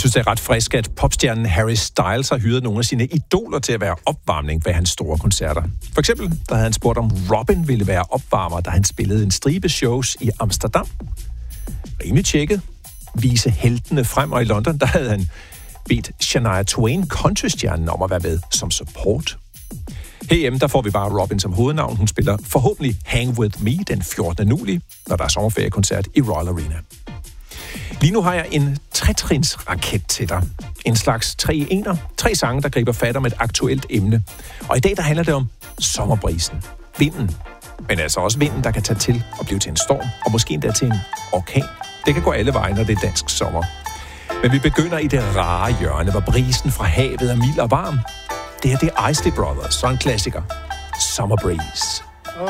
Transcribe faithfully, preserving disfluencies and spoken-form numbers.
synes, det er ret frisk, at popstjernen Harry Styles har hyret nogle af sine idoler til at være opvarmning ved hans store koncerter. For eksempel, der havde han spurgt, om Robin ville være opvarmer, da han spillede en stribe shows i Amsterdam. Rimelig tjekket. Vise heltene frem, og i London, der havde han bedt Shania Twain, countrystjernen, om at være med som support. Herhjemme, der får vi bare Robin som hovednavn. Hun spiller forhåbentlig Hang With Me den fjortende juli, når der er sommerferiekoncert i Royal Arena. Lige nu har jeg en tretrinsraket til dig. En slags tre i ener. Tre sange, der griber fat om et aktuelt emne. Og i dag, der handler det om sommerbrisen. Vinden. Men altså også vinden, der kan tage til og blive til en storm, og måske endda til en orkan. Det kan gå alle veje, når det er dansk sommer. Men vi begynder i det rare hjørne, hvor brisen fra havet er mild og varm. Det her, det er Isley Brothers, så en klassiker. Summer Breeze.